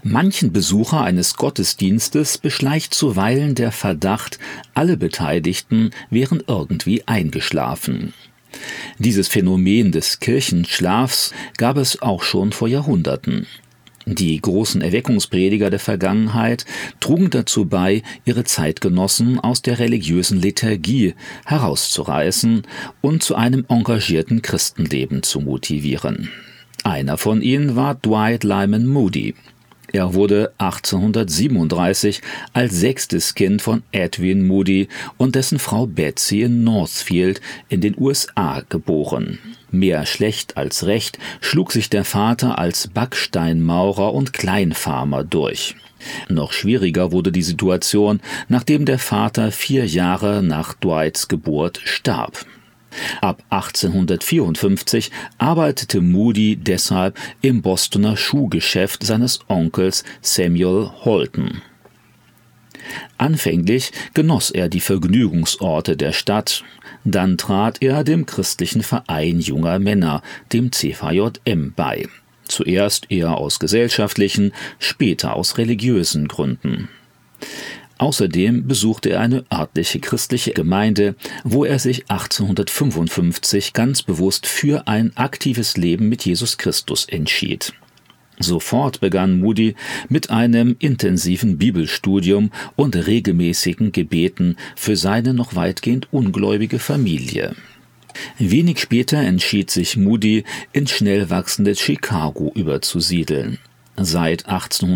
Manchen Besucher eines Gottesdienstes beschleicht zuweilen der Verdacht, alle Beteiligten wären irgendwie eingeschlafen. Dieses Phänomen des Kirchenschlafs gab es auch schon vor Jahrhunderten. Die großen Erweckungsprediger der Vergangenheit trugen dazu bei, ihre Zeitgenossen aus der religiösen Lethargie herauszureißen und zu einem engagierten Christenleben zu motivieren. Einer von ihnen war Dwight Lyman Moody. Er wurde 1837 als 6. Kind von Edwin Moody und dessen Frau Betsy in Northfield in den USA geboren. Mehr schlecht als recht schlug sich der Vater als Backsteinmaurer und Kleinfarmer durch. Noch schwieriger wurde die Situation, nachdem der Vater 4 Jahre nach Dwights Geburt starb. Ab 1854 arbeitete Moody deshalb im Bostoner Schuhgeschäft seines Onkels Samuel Holton. Anfänglich genoss er die Vergnügungsorte der Stadt, dann trat er dem christlichen Verein junger Männer, dem CVJM, bei. Zuerst eher aus gesellschaftlichen, später aus religiösen Gründen. Außerdem besuchte er eine örtliche christliche Gemeinde, wo er sich 1855 ganz bewusst für ein aktives Leben mit Jesus Christus entschied. Sofort begann Moody mit einem intensiven Bibelstudium und regelmäßigen Gebeten für seine noch weitgehend ungläubige Familie. Wenig später entschied sich Moody, ins schnell wachsende Chicago überzusiedeln. Seit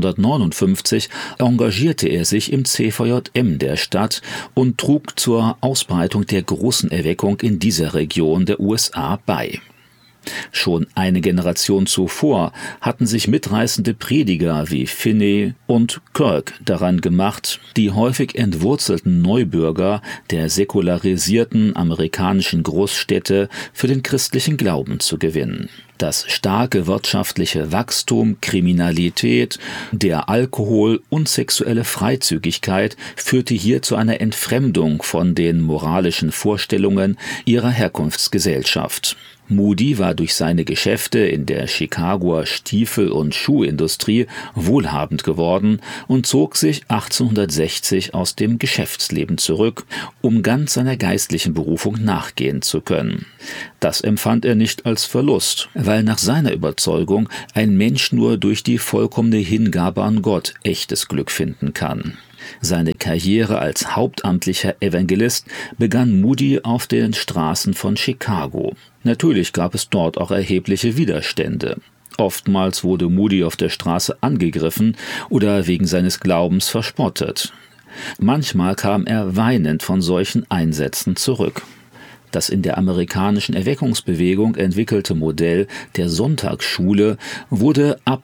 1859 engagierte er sich im CVJM der Stadt und trug zur Ausbreitung der großen Erweckung in dieser Region der USA bei. Schon eine Generation zuvor hatten sich mitreißende Prediger wie Finney und Kirk daran gemacht, die häufig entwurzelten Neubürger der säkularisierten amerikanischen Großstädte für den christlichen Glauben zu gewinnen. Das starke wirtschaftliche Wachstum, Kriminalität, der Alkohol und sexuelle Freizügigkeit führte hier zu einer Entfremdung von den moralischen Vorstellungen ihrer Herkunftsgesellschaft. Moody war durch seine Geschäfte in der Chicagoer Stiefel- und Schuhindustrie wohlhabend geworden und zog sich 1860 aus dem Geschäftsleben zurück, um ganz seiner geistlichen Berufung nachgehen zu können. Das empfand er nicht als Verlust, weil nach seiner Überzeugung ein Mensch nur durch die vollkommene Hingabe an Gott echtes Glück finden kann. Seine Karriere als hauptamtlicher Evangelist begann Moody auf den Straßen von Chicago. Natürlich gab es dort auch erhebliche Widerstände. Oftmals wurde Moody auf der Straße angegriffen oder wegen seines Glaubens verspottet. Manchmal kam er weinend von solchen Einsätzen zurück. Das in der amerikanischen Erweckungsbewegung entwickelte Modell der Sonntagsschule wurde ab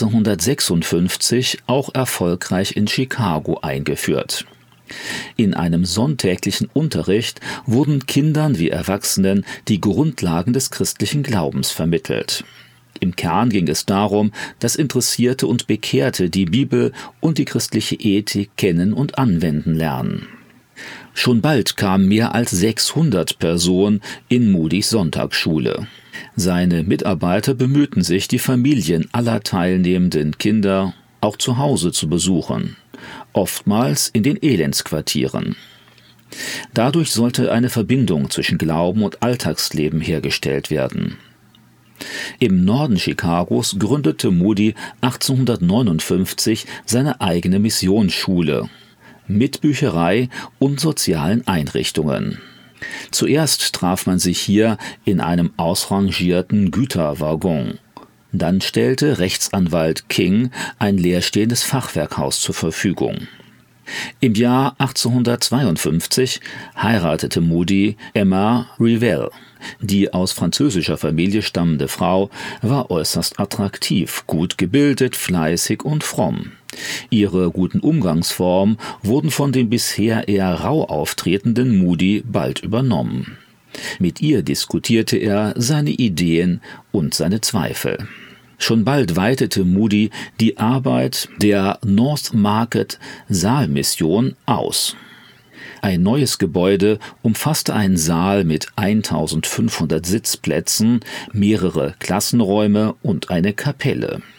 1856 auch erfolgreich in Chicago eingeführt. In einem sonntäglichen Unterricht wurden Kindern wie Erwachsenen die Grundlagen des christlichen Glaubens vermittelt. Im Kern ging es darum, dass Interessierte und Bekehrte die Bibel und die christliche Ethik kennen und anwenden lernen. Schon bald kamen mehr als 600 Personen in Moodys Sonntagsschule. Seine Mitarbeiter bemühten sich, die Familien aller teilnehmenden Kinder auch zu Hause zu besuchen, oftmals in den Elendsquartieren. Dadurch sollte eine Verbindung zwischen Glauben und Alltagsleben hergestellt werden. Im Norden Chicagos gründete Moody 1859 seine eigene Missionsschule mit Bücherei und sozialen Einrichtungen. Zuerst traf man sich hier in einem ausrangierten Güterwaggon. Dann stellte Rechtsanwalt King ein leerstehendes Fachwerkhaus zur Verfügung. Im Jahr 1852 heiratete Moody Emma Revell. Die aus französischer Familie stammende Frau war äußerst attraktiv, gut gebildet, fleißig und fromm. Ihre guten Umgangsformen wurden von dem bisher eher rau auftretenden Moody bald übernommen. Mit ihr diskutierte er seine Ideen und seine Zweifel. Schon bald weitete Moody die Arbeit der North Market Saalmission aus. Ein neues Gebäude umfasste einen Saal mit 1500 Sitzplätzen, mehrere Klassenräume und eine Kapelle.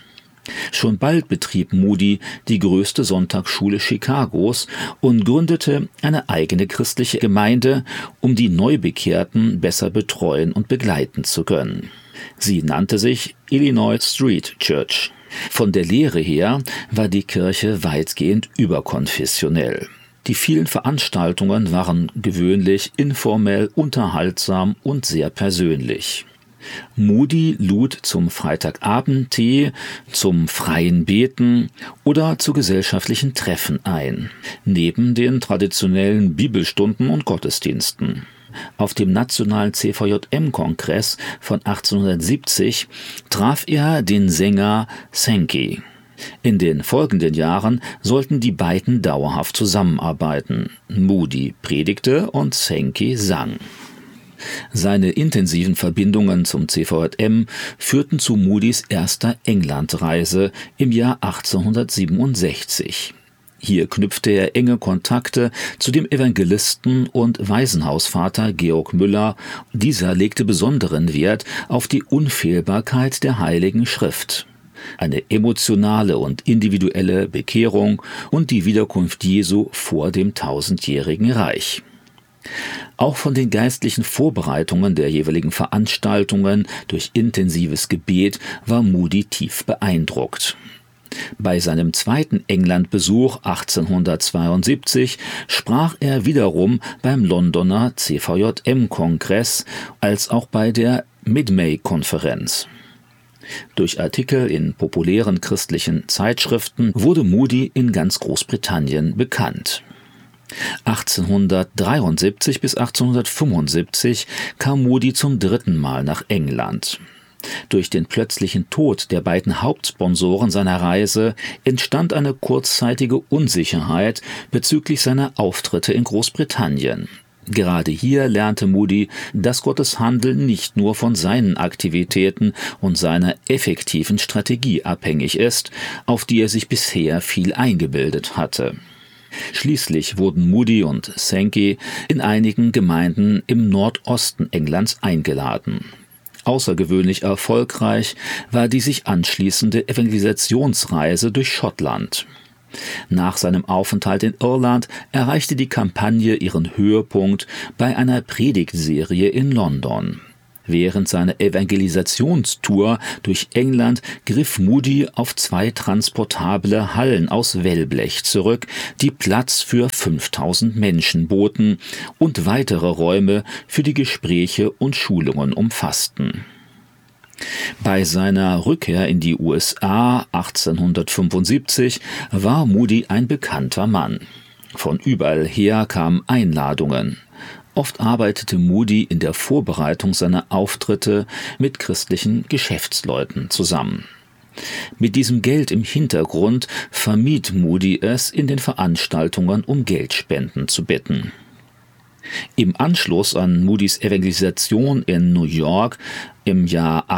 Schon bald betrieb Moody die größte Sonntagsschule Chicagos und gründete eine eigene christliche Gemeinde, um die Neubekehrten besser betreuen und begleiten zu können. Sie nannte sich Illinois Street Church. Von der Lehre her war die Kirche weitgehend überkonfessionell. Die vielen Veranstaltungen waren gewöhnlich informell, unterhaltsam und sehr persönlich. Moody lud zum Freitagabendtee, zum freien Beten oder zu gesellschaftlichen Treffen ein, neben den traditionellen Bibelstunden und Gottesdiensten. Auf dem nationalen CVJM-Kongress von 1870 traf er den Sänger Sankey. In den folgenden Jahren sollten die beiden dauerhaft zusammenarbeiten. Moody predigte und Sankey sang. Seine intensiven Verbindungen zum CVJM führten zu Moodys erster Englandreise im Jahr 1867. Hier knüpfte er enge Kontakte zu dem Evangelisten und Waisenhausvater Georg Müller. Dieser legte besonderen Wert auf die Unfehlbarkeit der Heiligen Schrift. Eine emotionale und individuelle Bekehrung und die Wiederkunft Jesu vor dem 1000-jährigen Reich. Auch von den geistlichen Vorbereitungen der jeweiligen Veranstaltungen durch intensives Gebet war Moody tief beeindruckt. Bei seinem zweiten Englandbesuch 1872 sprach er wiederum beim Londoner CVJM-Kongress als auch bei der Midway-Konferenz. Durch Artikel in populären christlichen Zeitschriften wurde Moody in ganz Großbritannien bekannt. 1873 bis 1875 kam Moody zum dritten Mal nach England. Durch den plötzlichen Tod der beiden Hauptsponsoren seiner Reise entstand eine kurzzeitige Unsicherheit bezüglich seiner Auftritte in Großbritannien. Gerade hier lernte Moody, dass Gottes Handeln nicht nur von seinen Aktivitäten und seiner effektiven Strategie abhängig ist, auf die er sich bisher viel eingebildet hatte. Schließlich wurden Moody und Sankey in einigen Gemeinden im Nordosten Englands eingeladen. Außergewöhnlich erfolgreich war die sich anschließende Evangelisationsreise durch Schottland. Nach seinem Aufenthalt in Irland erreichte die Kampagne ihren Höhepunkt bei einer Predigtserie in London. Während seiner Evangelisationstour durch England griff Moody auf 2 transportable Hallen aus Wellblech zurück, die Platz für 5000 Menschen boten und weitere Räume für die Gespräche und Schulungen umfassten. Bei seiner Rückkehr in die USA 1875 war Moody ein bekannter Mann. Von überall her kamen Einladungen. Oft arbeitete Moody in der Vorbereitung seiner Auftritte mit christlichen Geschäftsleuten zusammen. Mit diesem Geld im Hintergrund vermied Moody es, in den Veranstaltungen um Geldspenden zu bitten. Im Anschluss an Moodys Evangelisation in New York im Jahr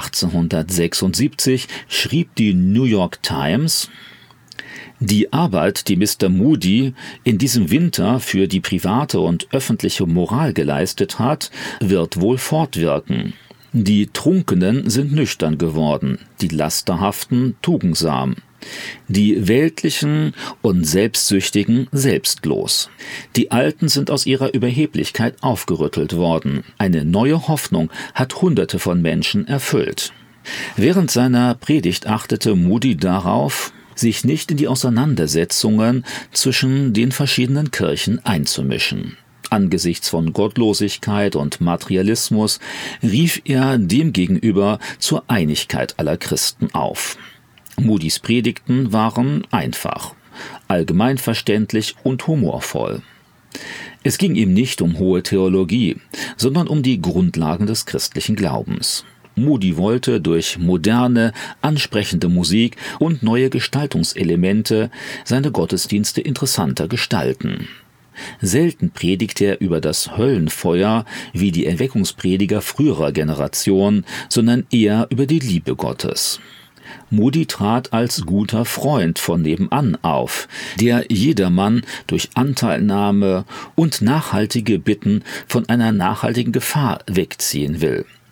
1876 schrieb die New York Times: Die Arbeit, die Mr. Moody in diesem Winter für die private und öffentliche Moral geleistet hat, wird wohl fortwirken. Die Trunkenen sind nüchtern geworden, die Lasterhaften tugendsam, die Weltlichen und Selbstsüchtigen selbstlos. Die Alten sind aus ihrer Überheblichkeit aufgerüttelt worden. Eine neue Hoffnung hat Hunderte von Menschen erfüllt. Während seiner Predigt achtete Moody darauf, sich nicht in die Auseinandersetzungen zwischen den verschiedenen Kirchen einzumischen. Angesichts von Gottlosigkeit und Materialismus rief er demgegenüber zur Einigkeit aller Christen auf. Moodys Predigten waren einfach, allgemeinverständlich und humorvoll. Es ging ihm nicht um hohe Theologie, sondern um die Grundlagen des christlichen Glaubens. Moody wollte durch moderne, ansprechende Musik und neue Gestaltungselemente seine Gottesdienste interessanter gestalten. Selten predigte er über das Höllenfeuer wie die Erweckungsprediger früherer Generation, sondern eher über die Liebe Gottes. Moody trat als guter Freund von nebenan auf, der jedermann durch Anteilnahme und nachhaltige Bitten von einer nachhaltigen Gefahr wegziehen will.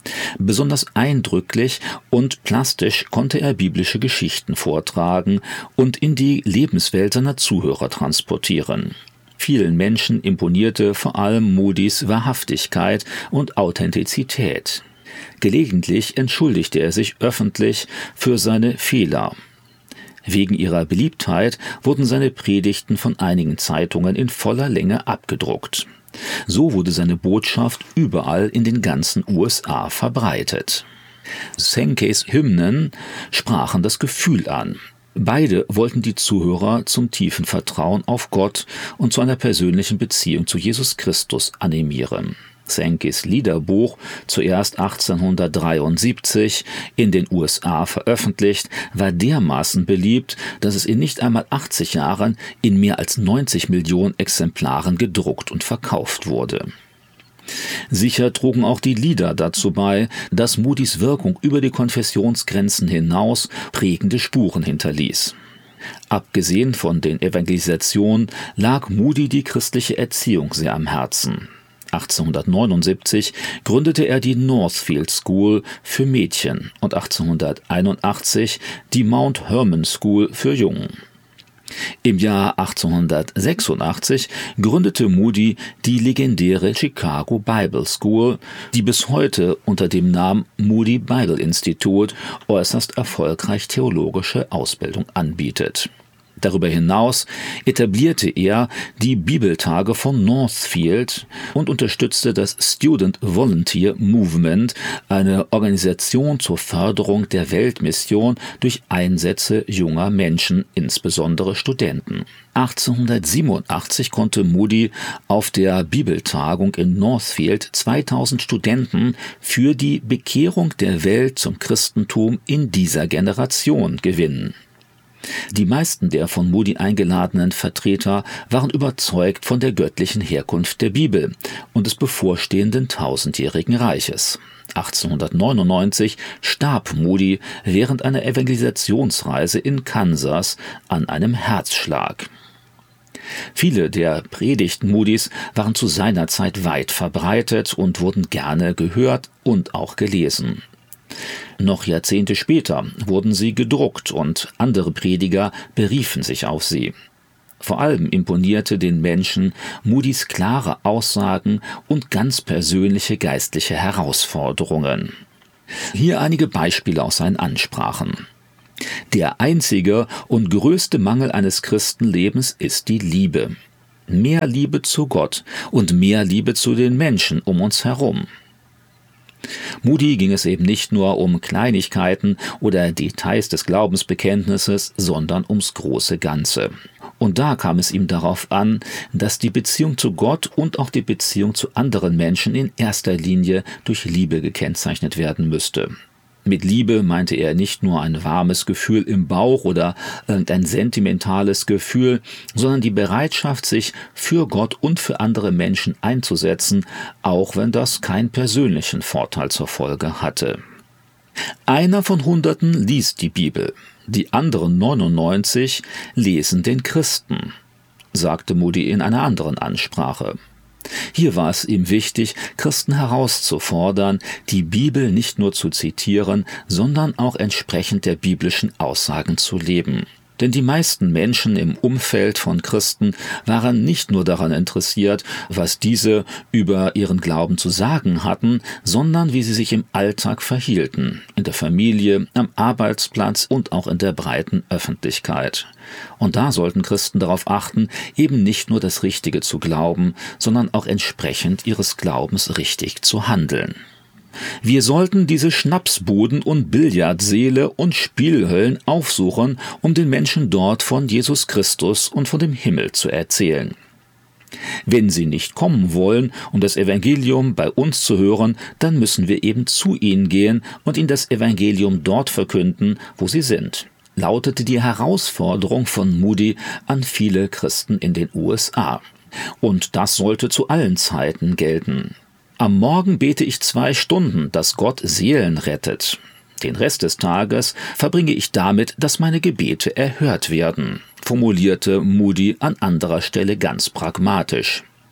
Besonders eindrücklich und plastisch konnte er biblische Geschichten vortragen und in die Lebenswelt seiner Zuhörer transportieren. Vielen Menschen imponierte vor allem Moodys Wahrhaftigkeit und Authentizität. Gelegentlich entschuldigte er sich öffentlich für seine Fehler. Wegen ihrer Beliebtheit wurden seine Predigten von einigen Zeitungen in voller Länge abgedruckt. So wurde seine Botschaft überall in den ganzen USA verbreitet. Sankeys Hymnen sprachen das Gefühl an. Beide wollten die Zuhörer zum tiefen Vertrauen auf Gott und zu einer persönlichen Beziehung zu Jesus Christus animieren. Sankeys Liederbuch, zuerst 1873 in den USA veröffentlicht, war dermaßen beliebt, dass es in nicht einmal 80 Jahren in mehr als 90 Millionen Exemplaren gedruckt und verkauft wurde. Sicher trugen auch die Lieder dazu bei, dass Moodys Wirkung über die Konfessionsgrenzen hinaus prägende Spuren hinterließ. Abgesehen von den Evangelisationen lag Moody die christliche Erziehung sehr am Herzen. 1879 gründete er die Northfield School für Mädchen und 1881 die Mount Hermon School für Jungen. Im Jahr 1886 gründete Moody die legendäre Chicago Bible School, die bis heute unter dem Namen Moody Bible Institute äußerst erfolgreich theologische Ausbildung anbietet. Darüber hinaus etablierte er die Bibeltage von Northfield und unterstützte das Student Volunteer Movement, eine Organisation zur Förderung der Weltmission durch Einsätze junger Menschen, insbesondere Studenten. 1887 konnte Moody auf der Bibeltagung in Northfield 2000 Studenten für die Bekehrung der Welt zum Christentum in dieser Generation gewinnen. Die meisten der von Moody eingeladenen Vertreter waren überzeugt von der göttlichen Herkunft der Bibel und des bevorstehenden tausendjährigen Reiches. 1899 starb Moody während einer Evangelisationsreise in Kansas an einem Herzschlag. Viele der Predigten Moodys waren zu seiner Zeit weit verbreitet und wurden gerne gehört und auch gelesen. Noch Jahrzehnte später wurden sie gedruckt und andere Prediger beriefen sich auf sie. Vor allem imponierte den Menschen Moodys klare Aussagen und ganz persönliche geistliche Herausforderungen. Hier einige Beispiele aus seinen Ansprachen. Der einzige und größte Mangel eines Christenlebens ist die Liebe. Mehr Liebe zu Gott und mehr Liebe zu den Menschen um uns herum. Moody ging es eben nicht nur um Kleinigkeiten oder Details des Glaubensbekenntnisses, sondern ums große Ganze. Und da kam es ihm darauf an, dass die Beziehung zu Gott und auch die Beziehung zu anderen Menschen in erster Linie durch Liebe gekennzeichnet werden müsste. Mit Liebe meinte er nicht nur ein warmes Gefühl im Bauch oder irgendein sentimentales Gefühl, sondern die Bereitschaft, sich für Gott und für andere Menschen einzusetzen, auch wenn das keinen persönlichen Vorteil zur Folge hatte. Einer von Hunderten liest die Bibel, die anderen 99 lesen den Christen, sagte Moody in einer anderen Ansprache. Hier war es ihm wichtig, Christen herauszufordern, die Bibel nicht nur zu zitieren, sondern auch entsprechend der biblischen Aussagen zu leben. Denn die meisten Menschen im Umfeld von Christen waren nicht nur daran interessiert, was diese über ihren Glauben zu sagen hatten, sondern wie sie sich im Alltag verhielten, in der Familie, am Arbeitsplatz und auch in der breiten Öffentlichkeit. Und da sollten Christen darauf achten, eben nicht nur das Richtige zu glauben, sondern auch entsprechend ihres Glaubens richtig zu handeln. Wir sollten diese Schnapsbuden und Billardsäle und Spielhöllen aufsuchen, um den Menschen dort von Jesus Christus und von dem Himmel zu erzählen. Wenn sie nicht kommen wollen, um das Evangelium bei uns zu hören, dann müssen wir eben zu ihnen gehen und ihnen das Evangelium dort verkünden, wo sie sind, lautete die Herausforderung von Moody an viele Christen in den USA. Und das sollte zu allen Zeiten gelten. Am Morgen bete ich 2 Stunden, dass Gott Seelen rettet. Den Rest des Tages verbringe ich damit, dass meine Gebete erhört werden, formulierte Moody an anderer Stelle ganz pragmatisch.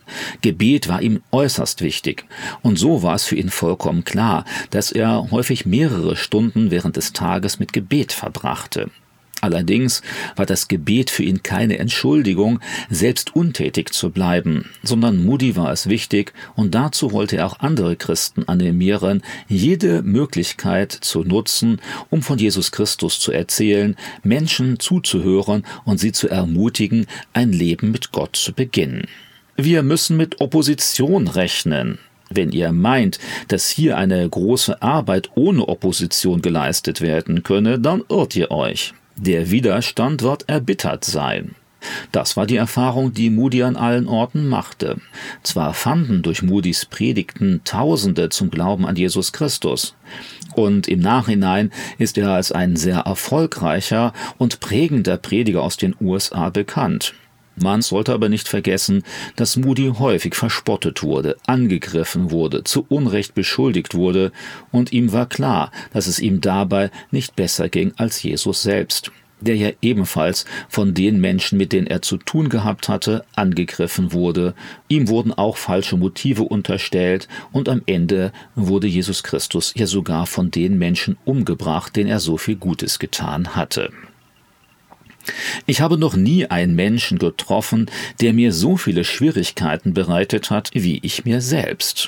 Gebet war ihm äußerst wichtig, und so war es für ihn vollkommen klar, dass er häufig mehrere Stunden während des Tages mit Gebet verbrachte. Allerdings war das Gebet für ihn keine Entschuldigung, selbst untätig zu bleiben, sondern Moody war es wichtig, und dazu wollte er auch andere Christen animieren, jede Möglichkeit zu nutzen, um von Jesus Christus zu erzählen, Menschen zuzuhören und sie zu ermutigen, ein Leben mit Gott zu beginnen. Wir müssen mit Opposition rechnen. Wenn ihr meint, dass hier eine große Arbeit ohne Opposition geleistet werden könne, dann irrt ihr euch. Der Widerstand wird erbittert sein. Das war die Erfahrung, die Moody an allen Orten machte. Zwar fanden durch Moodys Predigten Tausende zum Glauben an Jesus Christus, und im Nachhinein ist er als ein sehr erfolgreicher und prägender Prediger aus den USA bekannt. Man sollte aber nicht vergessen, dass Moody häufig verspottet wurde, angegriffen wurde, zu Unrecht beschuldigt wurde, und ihm war klar, dass es ihm dabei nicht besser ging als Jesus selbst, der ja ebenfalls von den Menschen, mit denen er zu tun gehabt hatte, angegriffen wurde. Ihm wurden auch falsche Motive unterstellt, und am Ende wurde Jesus Christus ja sogar von den Menschen umgebracht, denen er so viel Gutes getan hatte. Ich habe noch nie einen Menschen getroffen, der mir so viele Schwierigkeiten bereitet hat, wie ich mir selbst.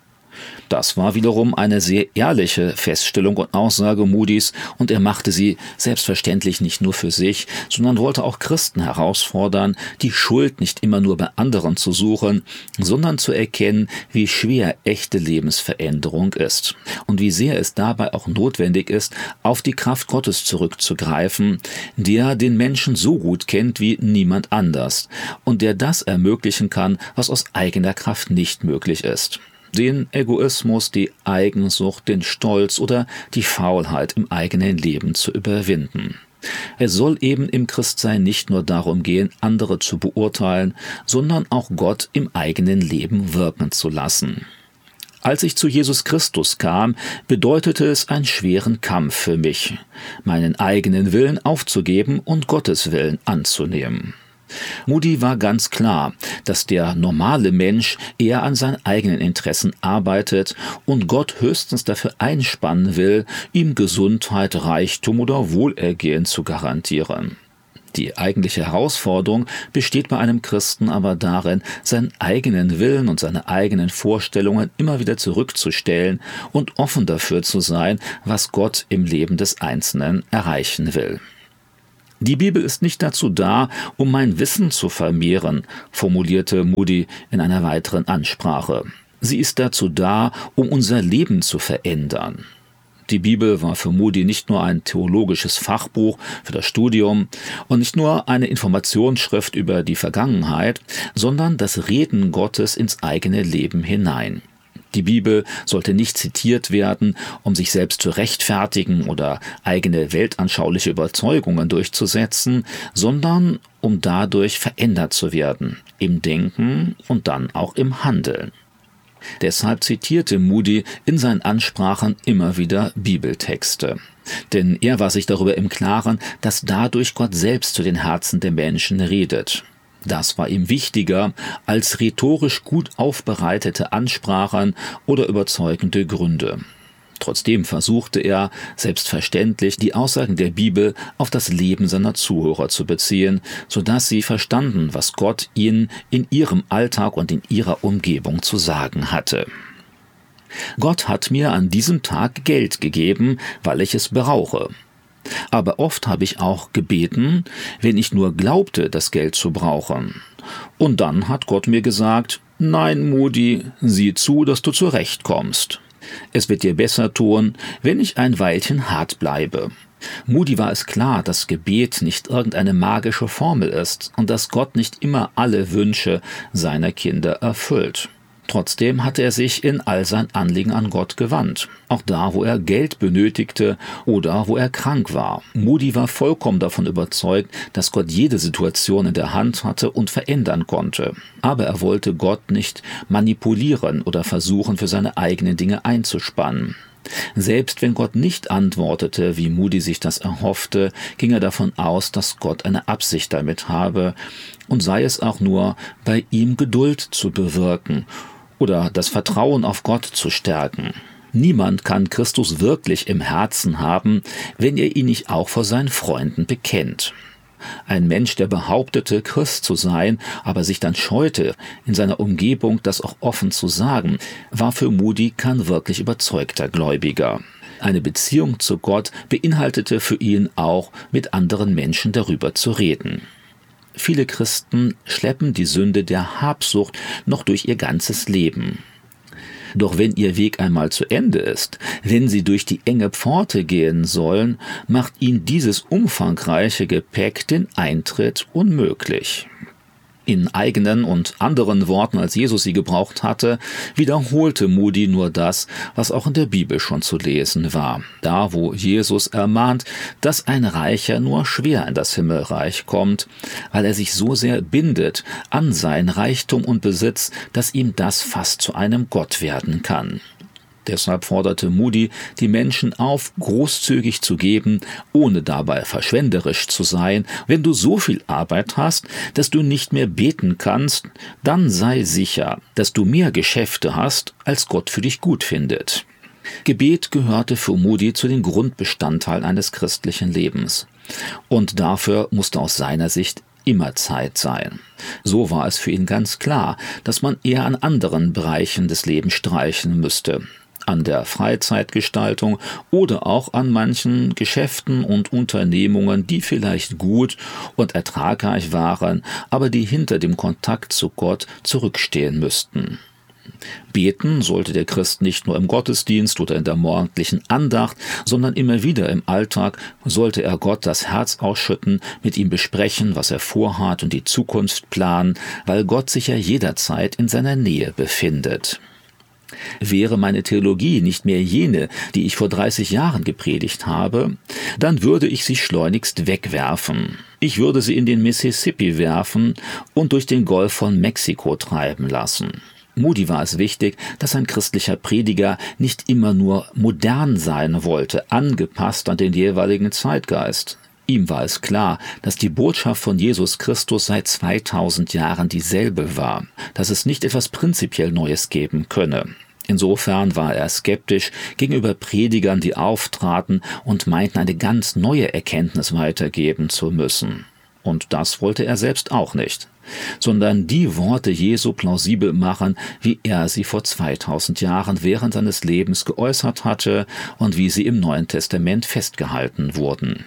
Das war wiederum eine sehr ehrliche Feststellung und Aussage Moodys, und er machte sie selbstverständlich nicht nur für sich, sondern wollte auch Christen herausfordern, die Schuld nicht immer nur bei anderen zu suchen, sondern zu erkennen, wie schwer echte Lebensveränderung ist und wie sehr es dabei auch notwendig ist, auf die Kraft Gottes zurückzugreifen, der den Menschen so gut kennt wie niemand anders und der das ermöglichen kann, was aus eigener Kraft nicht möglich ist. Den Egoismus, die Eigensucht, den Stolz oder die Faulheit im eigenen Leben zu überwinden. Es soll eben im Christsein nicht nur darum gehen, andere zu beurteilen, sondern auch Gott im eigenen Leben wirken zu lassen. Als ich zu Jesus Christus kam, bedeutete es einen schweren Kampf für mich, meinen eigenen Willen aufzugeben und Gottes Willen anzunehmen. Moody war ganz klar, dass der normale Mensch eher an seinen eigenen Interessen arbeitet und Gott höchstens dafür einspannen will, ihm Gesundheit, Reichtum oder Wohlergehen zu garantieren. Die eigentliche Herausforderung besteht bei einem Christen aber darin, seinen eigenen Willen und seine eigenen Vorstellungen immer wieder zurückzustellen und offen dafür zu sein, was Gott im Leben des Einzelnen erreichen will. Die Bibel ist nicht dazu da, um mein Wissen zu vermehren, formulierte Moody in einer weiteren Ansprache. Sie ist dazu da, um unser Leben zu verändern. Die Bibel war für Moody nicht nur ein theologisches Fachbuch für das Studium und nicht nur eine Informationsschrift über die Vergangenheit, sondern das Reden Gottes ins eigene Leben hinein. Die Bibel sollte nicht zitiert werden, um sich selbst zu rechtfertigen oder eigene weltanschauliche Überzeugungen durchzusetzen, sondern um dadurch verändert zu werden, im Denken und dann auch im Handeln. Deshalb zitierte Moody in seinen Ansprachen immer wieder Bibeltexte. Denn er war sich darüber im Klaren, dass dadurch Gott selbst zu den Herzen der Menschen redet. Das war ihm wichtiger als rhetorisch gut aufbereitete Ansprachen oder überzeugende Gründe. Trotzdem versuchte er, selbstverständlich, die Aussagen der Bibel auf das Leben seiner Zuhörer zu beziehen, sodass sie verstanden, was Gott ihnen in ihrem Alltag und in ihrer Umgebung zu sagen hatte. Gott hat mir an diesem Tag Geld gegeben, weil ich es brauche. Aber oft habe ich auch gebeten, wenn ich nur glaubte, das Geld zu brauchen. Und dann hat Gott mir gesagt, nein, Moody, sieh zu, dass du zurechtkommst. Es wird dir besser tun, wenn ich ein Weilchen hart bleibe. Moody war es klar, dass Gebet nicht irgendeine magische Formel ist und dass Gott nicht immer alle Wünsche seiner Kinder erfüllt. Trotzdem hatte er sich in all sein Anliegen an Gott gewandt, auch da, wo er Geld benötigte oder wo er krank war. Moody war vollkommen davon überzeugt, dass Gott jede Situation in der Hand hatte und verändern konnte. Aber er wollte Gott nicht manipulieren oder versuchen, für seine eigenen Dinge einzuspannen. Selbst wenn Gott nicht antwortete, wie Moody sich das erhoffte, ging er davon aus, dass Gott eine Absicht damit habe, und sei es auch nur, bei ihm Geduld zu bewirken oder das Vertrauen auf Gott zu stärken. Niemand kann Christus wirklich im Herzen haben, wenn er ihn nicht auch vor seinen Freunden bekennt. Ein Mensch, der behauptete, Christ zu sein, aber sich dann scheute, in seiner Umgebung das auch offen zu sagen, war für Moody kein wirklich überzeugter Gläubiger. Eine Beziehung zu Gott beinhaltete für ihn auch, mit anderen Menschen darüber zu reden. Viele Christen schleppen die Sünde der Habsucht noch durch ihr ganzes Leben. Doch wenn ihr Weg einmal zu Ende ist, wenn sie durch die enge Pforte gehen sollen, macht ihnen dieses umfangreiche Gepäck den Eintritt unmöglich. In eigenen und anderen Worten, als Jesus sie gebraucht hatte, wiederholte Moody nur das, was auch in der Bibel schon zu lesen war. Da, wo Jesus ermahnt, dass ein Reicher nur schwer in das Himmelreich kommt, weil er sich so sehr bindet an sein Reichtum und Besitz, dass ihm das fast zu einem Gott werden kann. Deshalb forderte Moody die Menschen auf, großzügig zu geben, ohne dabei verschwenderisch zu sein. Wenn du so viel Arbeit hast, dass du nicht mehr beten kannst, dann sei sicher, dass du mehr Geschäfte hast, als Gott für dich gut findet. Gebet gehörte für Moody zu den Grundbestandteilen eines christlichen Lebens. Und dafür musste aus seiner Sicht immer Zeit sein. So war es für ihn ganz klar, dass man eher an anderen Bereichen des Lebens streichen müsste. An der Freizeitgestaltung oder auch an manchen Geschäften und Unternehmungen, die vielleicht gut und ertragreich waren, aber die hinter dem Kontakt zu Gott zurückstehen müssten. Beten sollte der Christ nicht nur im Gottesdienst oder in der morgendlichen Andacht, sondern immer wieder im Alltag sollte er Gott das Herz ausschütten, mit ihm besprechen, was er vorhat und die Zukunft planen, weil Gott sich ja jederzeit in seiner Nähe befindet. Wäre meine Theologie nicht mehr jene, die ich vor 30 Jahren gepredigt habe, dann würde ich sie schleunigst wegwerfen. Ich würde sie in den Mississippi werfen und durch den Golf von Mexiko treiben lassen. Moody war es wichtig, dass ein christlicher Prediger nicht immer nur modern sein wollte, angepasst an den jeweiligen Zeitgeist. Ihm war es klar, dass die Botschaft von Jesus Christus seit 2000 Jahren dieselbe war, dass es nicht etwas prinzipiell Neues geben könne. Insofern war er skeptisch gegenüber Predigern, die auftraten und meinten, eine ganz neue Erkenntnis weitergeben zu müssen. Und das wollte er selbst auch nicht, sondern die Worte Jesu plausibel machen, wie er sie vor 2000 Jahren während seines Lebens geäußert hatte und wie sie im Neuen Testament festgehalten wurden.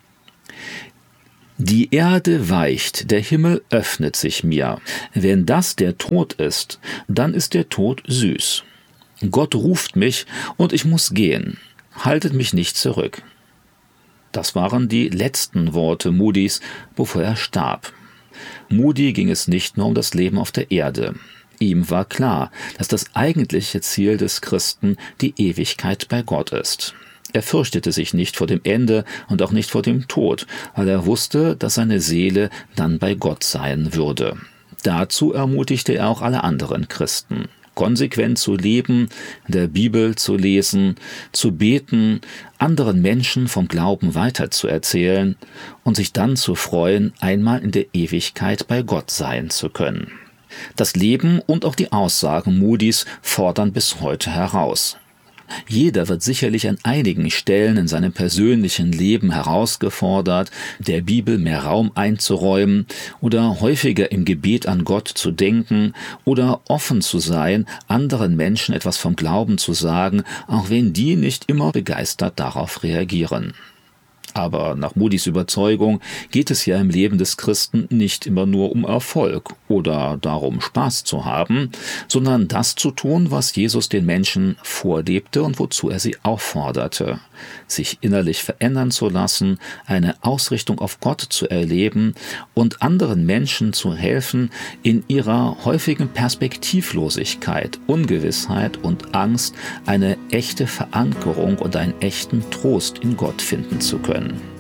Die Erde weicht, der Himmel öffnet sich mir. Wenn das der Tod ist, dann ist der Tod süß. Gott ruft mich und ich muss gehen. Haltet mich nicht zurück. Das waren die letzten Worte Moodys, bevor er starb. Moody ging es nicht nur um das Leben auf der Erde. Ihm war klar, dass das eigentliche Ziel des Christen die Ewigkeit bei Gott ist. Er fürchtete sich nicht vor dem Ende und auch nicht vor dem Tod, weil er wusste, dass seine Seele dann bei Gott sein würde. Dazu ermutigte er auch alle anderen Christen, konsequent zu leben, in der Bibel zu lesen, zu beten, anderen Menschen vom Glauben weiterzuerzählen und sich dann zu freuen, einmal in der Ewigkeit bei Gott sein zu können. Das Leben und auch die Aussagen Moodys fordern bis heute heraus. Jeder wird sicherlich an einigen Stellen in seinem persönlichen Leben herausgefordert, der Bibel mehr Raum einzuräumen oder häufiger im Gebet an Gott zu denken oder offen zu sein, anderen Menschen etwas vom Glauben zu sagen, auch wenn die nicht immer begeistert darauf reagieren. Aber nach Moodys Überzeugung geht es ja im Leben des Christen nicht immer nur um Erfolg oder darum, Spaß zu haben, sondern das zu tun, was Jesus den Menschen vorlebte und wozu er sie aufforderte, sich innerlich verändern zu lassen, eine Ausrichtung auf Gott zu erleben und anderen Menschen zu helfen, in ihrer häufigen Perspektivlosigkeit, Ungewissheit und Angst eine echte Verankerung und einen echten Trost in Gott finden zu können.